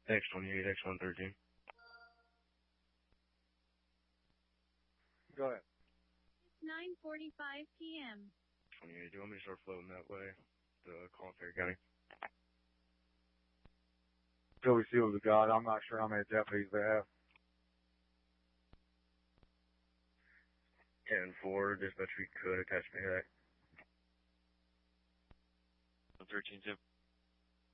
X28, X113. Go ahead. It's 9:45 p.m. 28, do you want me to start floating that way to call Perry County? Till we see what we got. I'm not sure how many deputies they have. 10-4, dispatch, we could attach me to that. 13-10.